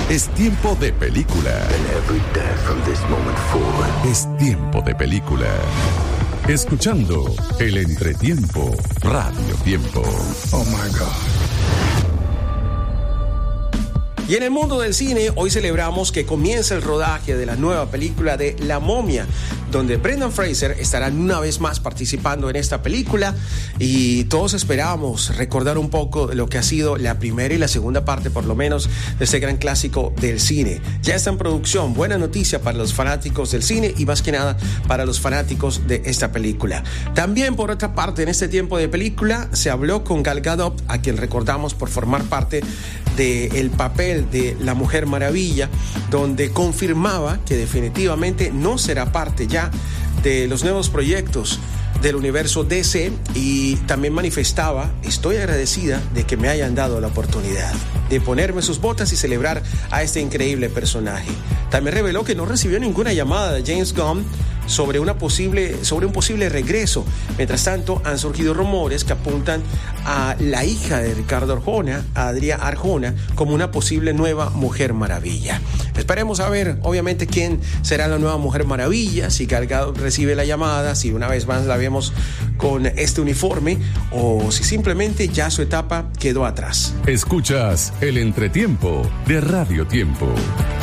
Es tiempo de película. And every day from this moment forward. Es tiempo de película. Escuchando el entretiempo, Radio Tiempo. Oh my God. Y en el mundo del cine, hoy celebramos que comienza el rodaje de la nueva película de La Momia, donde Brendan Fraser estará una vez más participando en esta película, y todos esperábamos recordar un poco de lo que ha sido la primera y la segunda parte, por lo menos, de este gran clásico del cine. Ya está en producción, buena noticia para los fanáticos del cine y más que nada para los fanáticos de esta película. También, por otra parte, en este tiempo de película se habló con Gal Gadot, a quien recordamos por formar parte del papel de la Mujer Maravilla, donde confirmaba que definitivamente no será parte ya de los nuevos proyectos del universo DC, y también manifestaba: estoy agradecida de que me hayan dado la oportunidad de ponerme sus botas y celebrar a este increíble personaje. También reveló que no recibió ninguna llamada de James Gunn sobre un posible regreso. Mientras tanto, han surgido rumores que apuntan a la hija de Ricardo Arjona, a Adria Arjona, como una posible nueva Mujer Maravilla. Esperemos a ver, obviamente, quién será la nueva Mujer Maravilla, si Gal Gadot recibe la llamada, si una vez más la vemos con este uniforme, o si simplemente ya su etapa quedó atrás. Escuchas el entretiempo de Radio Tiempo.